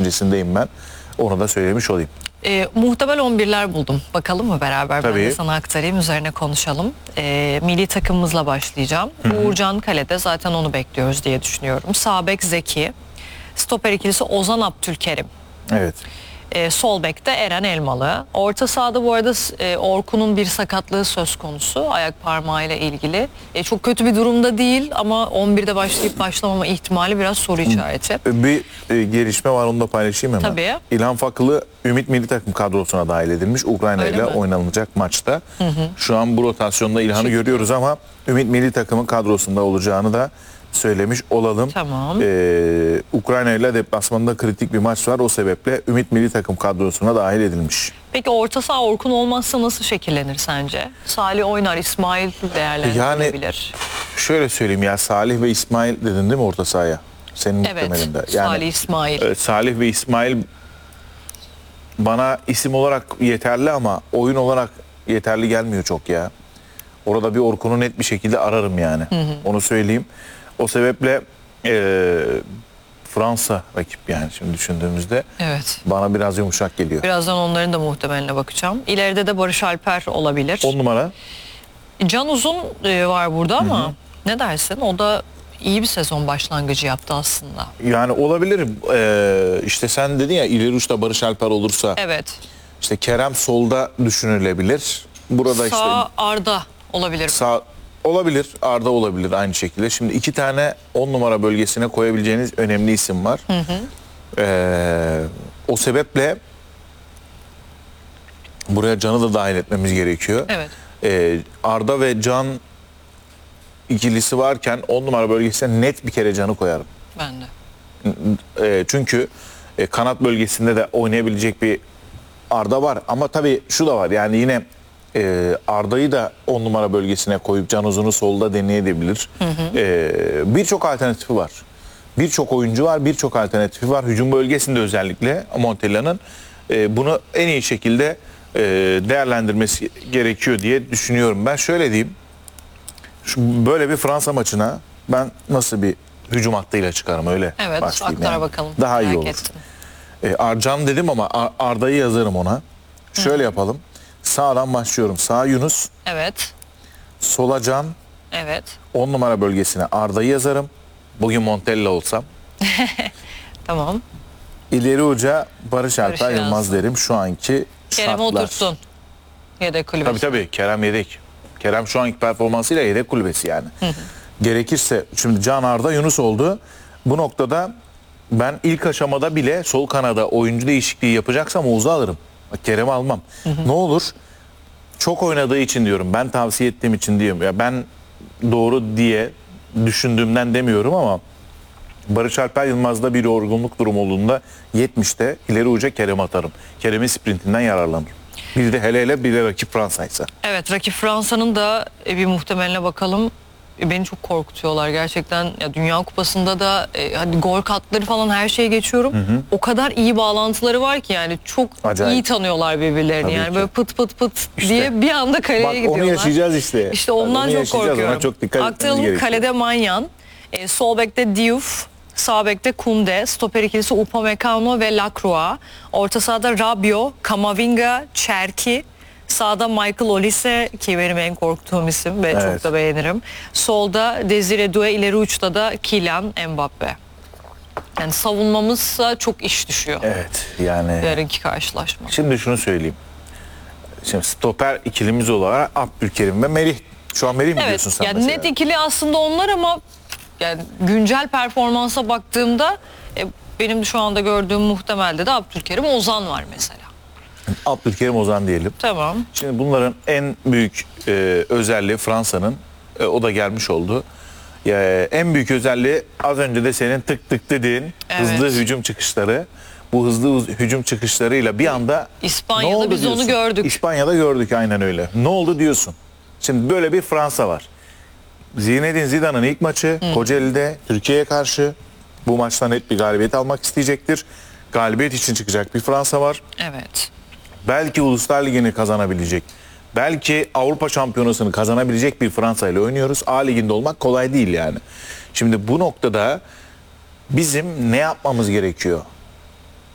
düşüncesindeyim ben. Onu da söylemiş olayım. Muhtemel 11'ler buldum. Bakalım mı beraber? Tabii. Ben de sana aktarayım, üzerine konuşalım. Milli takımımızla başlayacağım. Uğurcan kalede, zaten onu bekliyoruz diye düşünüyorum. Sağ bek Zeki. Stoper ikilisi Ozan Abdülkerim. Evet. Sol bekte Eren Elmalı. Orta sahada bu arada Orkun'un bir sakatlığı söz konusu. Ayak parmağıyla ilgili. Çok kötü bir durumda değil ama 11'de başlayıp başlamama ihtimali biraz soru işareti. Bir gelişme var, onu da paylaşayım hemen. Tabii. İlhan Fakılı Ümit milli takım kadrosuna dahil edilmiş. Ukrayna Öyle ile mi? oynanılacak maçta. Şu an bu rotasyonda İlhan'ı görüyoruz ama Ümit milli takımın kadrosunda olacağını da söylemiş olalım. Tamam. Ukrayna ile deplasmanda kritik bir maç var. O sebeple Ümit milli takım kadrosuna dahil edilmiş. Peki orta saha Orkun olmazsa nasıl şekillenir sence? Salih oynar, İsmail değerlendirilebilir. Şöyle söyleyeyim ya, Salih ve İsmail dedin değil mi orta sahaya? Senin Evet, muhtemelinde. Salih, İsmail. Evet, Salih ve İsmail bana isim olarak yeterli ama oyun olarak yeterli gelmiyor çok ya. Orada bir Orkun'u net bir şekilde ararım yani. Onu söyleyeyim. O sebeple Fransa rakip yani şimdi düşündüğümüzde Evet. bana biraz yumuşak geliyor. Birazdan onların da muhtemeline bakacağım. İleride de Barış Alper olabilir. 10 numara. Can Uzun var burada ama ne dersin? O da iyi bir sezon başlangıcı yaptı aslında. Yani olabilir. İşte sen dedin ya, ileri uçta Barış Alper olursa. Evet. İşte Kerem solda düşünülebilir. Burada Sağ Arda olabilir. sağ olabilir, Arda olabilir aynı şekilde. Şimdi 2 tane 10 numara bölgesine koyabileceğiniz önemli isim var. O sebeple buraya Can'ı da dahil etmemiz gerekiyor. Evet. Arda ve Can ikilisi varken 10 numara bölgesine net bir kere Can'ı koyarım. Ben de. Çünkü kanat bölgesinde de oynayabilecek bir Arda var. Ama tabii şu da var, yani yine Arda'yı da 10 numara bölgesine koyup Can Uzun'u solda deneyebilir. Birçok alternatifi var. Birçok oyuncu var, birçok alternatifi var. Hücum bölgesinde özellikle Montella'nın bunu en iyi şekilde değerlendirmesi gerekiyor diye düşünüyorum. Ben şöyle diyeyim. Böyle bir Fransa maçına ben nasıl bir hücum hattıyla çıkarım, öyle Evet, başlayayım. aktara Yani. bakalım. Daha iyi Merak olur. ettim. Arcan dedim ama Arda'yı yazarım ona. Şöyle yapalım. Sağdan başlıyorum. Sağ Yunus, Evet. sola Can, Evet. 10 numara bölgesine Arda'yı yazarım. Bugün Montella olsam. Tamam. İleri uca Barış Alper Barış Yılmaz derim şu anki Kerem şartlar. oturttun. Yedek kulübesi. Tabii Kerem yedek. Kerem şu anki performansıyla yedek kulübesi yani. Gerekirse şimdi Can, Arda, Yunus oldu. Bu noktada ben ilk aşamada bile sol kanada oyuncu değişikliği yapacaksam Oğuz'u alırım. Kerem'i almam. Ne olur? Çok oynadığı için diyorum. Ben tavsiye ettiğim için diyorum. Ya ben doğru diye düşündüğümden demiyorum ama Barış Alper Yılmaz'da bir yorgunluk durumu olduğunda 70'te ileri uca Kerem atarım. Kerem'in sprintinden yararlanırım. Bir de hele bir de rakip Fransa'ysa. Evet, rakip Fransa'nın da bir muhtemeline bakalım. Beni çok korkutuyorlar gerçekten. Ya, Dünya Kupası'nda da hadi gol katları falan her şeye geçiyorum. O kadar iyi bağlantıları var ki yani çok Acayip. iyi tanıyorlar birbirlerini. Tabii Yani ki. böyle pıt pıt pıt İşte. diye bir anda kaleye Bak gidiyorlar. onu yaşayacağız işte. İşte ondan Onu çok yaşayacağız, korkuyorum. ona çok dikkat etmemiz Aktaralım, gerekiyor. kalede Manyan, sol bekte Diouf, sağ bekte Koundé, stoper ikilisi Upamecano ve Lacroix, orta sahada Rabiot, Camavinga, Cherki, sağda Michael Olise ki benim en korktuğum isim ve Evet. çok da beğenirim. Solda Desire Doué, ileri uçta da Kylian Mbappe. Yani savunmamızsa çok iş düşüyor. Evet yani. Yarınki karşılaşma. Şimdi şunu söyleyeyim. Şimdi stoper ikilimiz olarak Abdülkerim ve Merih. Şu an Merih mi diyorsun Evet, sen yani mesela? net ikili aslında onlar ama yani güncel performansa baktığımda benim şu anda gördüğüm muhtemelde de Abdülkerim, Ozan var mesela. Abdülkerim, Ozan diyelim. Tamam. Şimdi bunların en büyük özelliği Fransa'nın, o da gelmiş oldu. En büyük özelliği az önce de senin tık tık dediğin hızlı hücum çıkışları. Bu hızlı hücum çıkışlarıyla bir anda ne İspanya'da oldu biz diyorsun? onu gördük. İspanya'da gördük, aynen öyle. Ne oldu diyorsun? Şimdi böyle bir Fransa var. Zinedine Zidane'ın ilk maçı Kocaeli'de Türkiye'ye karşı. Bu maçtan net bir galibiyet almak isteyecektir. Galibiyet için çıkacak bir Fransa var. Evet. Belki Uluslar Ligi'ni kazanabilecek, belki Avrupa Şampiyonası'nı kazanabilecek bir Fransa ile oynuyoruz. A Ligi'nde olmak kolay değil yani. Şimdi bu noktada bizim ne yapmamız gerekiyor?